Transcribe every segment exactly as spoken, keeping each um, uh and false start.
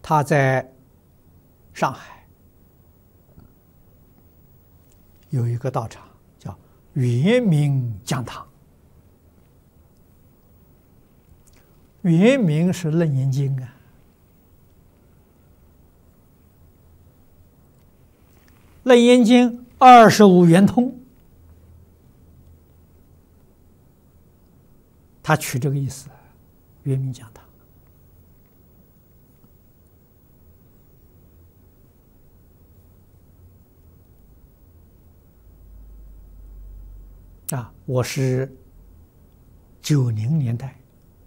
他在上海有一个道场叫圆明讲堂，圆明是楞严经啊，楞严经二十五圆通，他取这个意思，圆明讲堂。啊，我是九零年代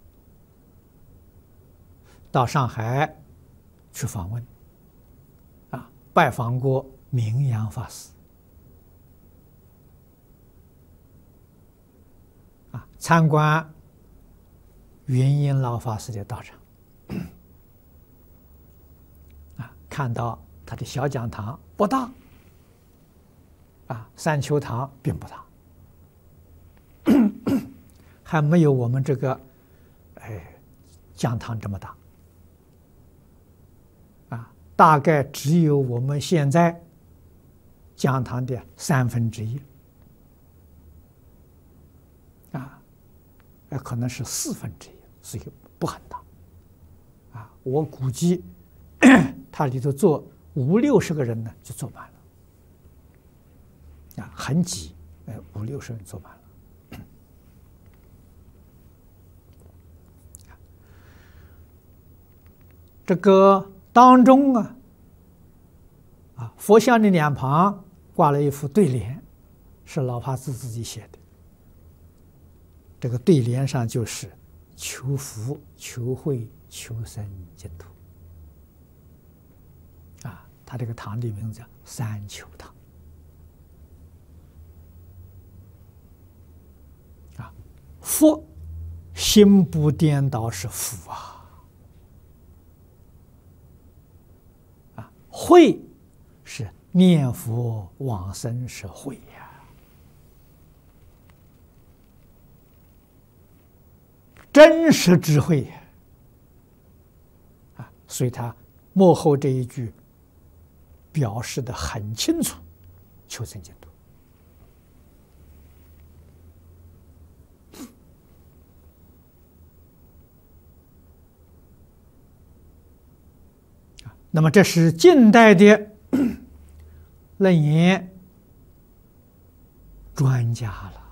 到上海去访问，啊，拜访过明阳法师，啊，参观圆瑛老法师的道场，啊，看到他的小讲堂不大，啊，三球堂并不大。还没有我们这个，哎，讲堂这么大，啊，大概只有我们现在讲堂的三分之一，啊，呃，可能是四分之一，所以不很大，啊，我估计它里头坐五六十个人呢，就坐满了，啊，很挤，哎，五六十人坐满了。这个当中啊，啊，佛像的两旁挂了一副对联，是老法师自己写的。这个对联上就是“求福、求慧、求生净土”。啊，他这个堂的名字叫三求堂。啊，佛心不颠倒是福啊。慧是念佛往生是慧呀，真实智慧呀，啊，所以他幕后这一句表示的很清楚，求生净土。那么这是近代的楞严专家了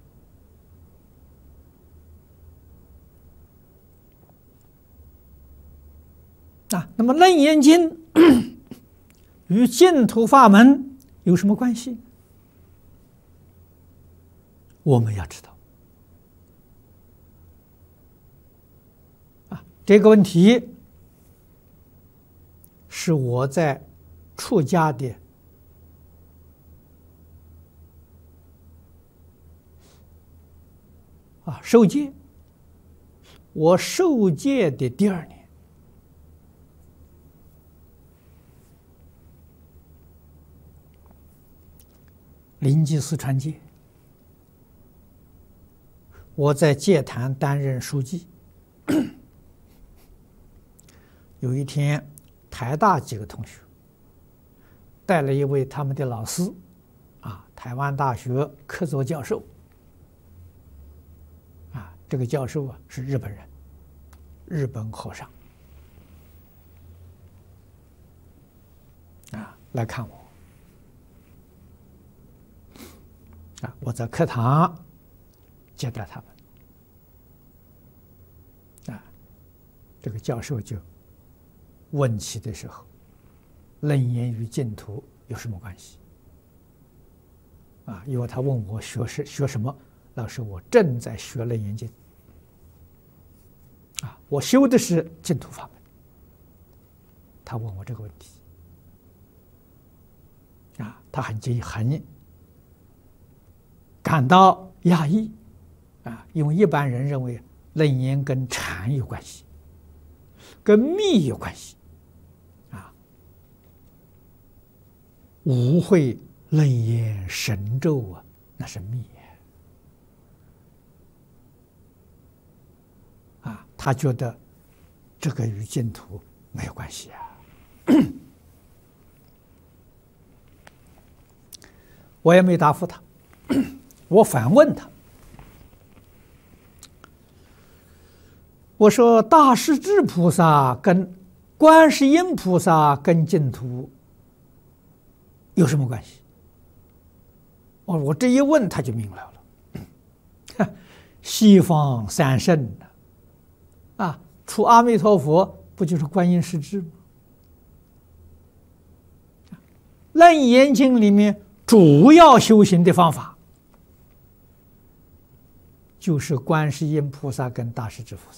啊。那么楞严经与净土法门有什么关系？我们要知道啊，这个问题是我在出家的啊受戒，我受戒的第二年，临济寺传戒，我在戒坛担任书记。有一天，台大几个同学带了一位他们的老师，啊，台湾大学客座教授，啊，这个教授啊是日本人，日本和尚，啊，来看我，啊，我在课堂接待他们，啊，这个教授就问起的时候，楞严与净土有什么关系？啊，因为他问我学是学什么，老师，我正在学楞严经，啊，我修的是净土法门。他问我这个问题，啊，他很惊很感到讶异，啊，因为一般人认为楞严跟禅有关系，跟密有关系。无会楞严神咒啊，那是密啊！他觉得这个与净土没有关系啊。我也没答复他，我反问他，我说大势至菩萨跟观世音菩萨跟净土有什么关系？哦，我这一问他就明了了。西方三圣啊，除阿弥陀佛不就是观音势至吗？楞严经里面主要修行的方法就是观世音菩萨跟大势至菩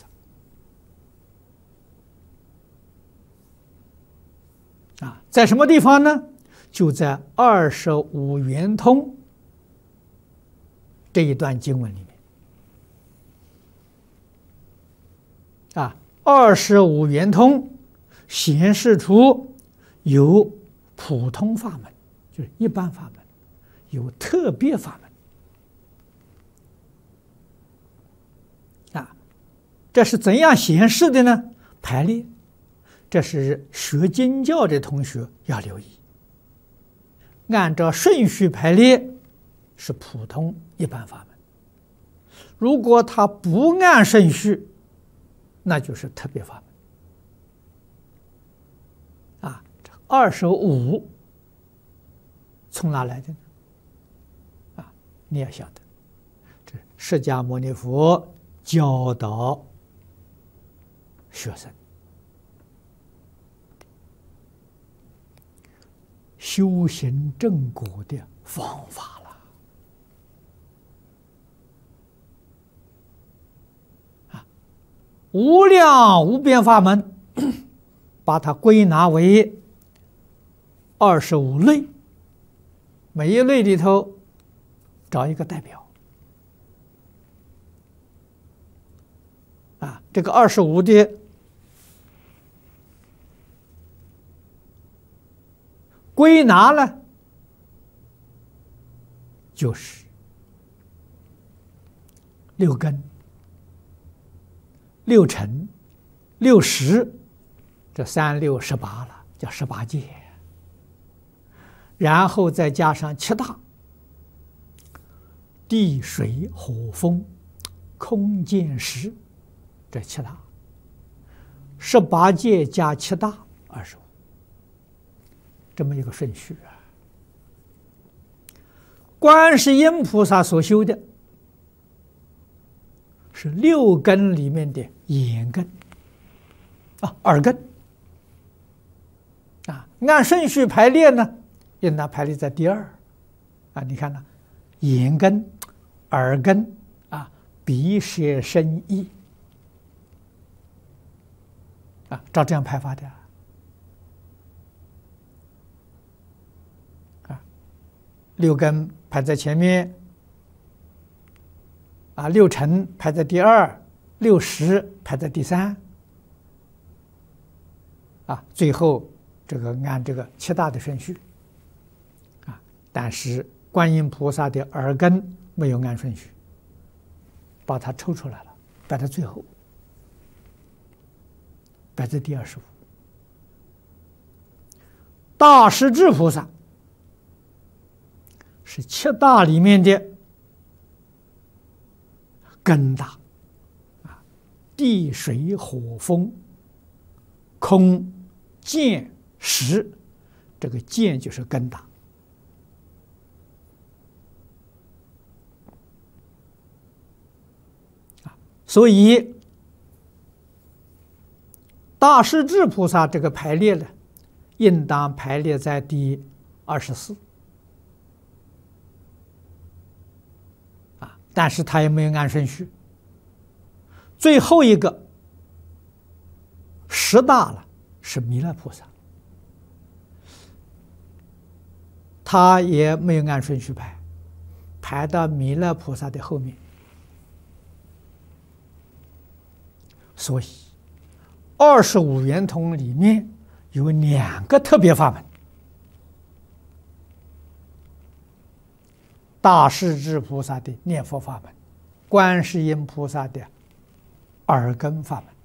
萨啊，在什么地方呢？就在二十五圆通这一段经文里面啊，二十五圆通显示出有普通法门，就是一般法门，有特别法门啊。这是怎样显示的呢？排列，这是学经教的同学要留意。按照顺序排列是普通一般法门，如果他不按顺序，那就是特别法门啊。二十五从哪来的呢？啊，你要晓得，这释迦牟尼佛教导学生修行正果的方法了啊！无量无边法门，把它归纳为二十五类，每一类里头找一个代表啊，这个二十五的归纳呢，就是六根、六尘、六识，这三六十八了，叫十八界。然后再加上七大：地、水、火、风、空、见、识，这七大。十八界加七大，二十五。这么一个顺序啊。观世音菩萨所修的是六根里面的眼根啊，耳根啊，按顺序排列呢，应当排列在第二啊。你看呢，眼根、耳根啊，鼻、舌、身、意啊，照这样排法的。六根排在前面，啊，六尘排在第二，六识排在第三，啊，最后这个按这个七大的顺序，啊，但是观音菩萨的耳根没有按顺序，把它抽出来了，摆在最后，摆在第二十五。大势至菩萨是七大里面的根大啊，地水火风空见识，这个见就是根大啊，所以大势至菩萨这个排列呢，应当排列在第二十四。但是他也没有按顺序，最后一个十大了是弥勒菩萨，他也没有按顺序排，排到弥勒菩萨的后面。所以二十五圆通里面有两个特别法门，大势至菩萨的念佛法门，观世音菩萨的耳根法门。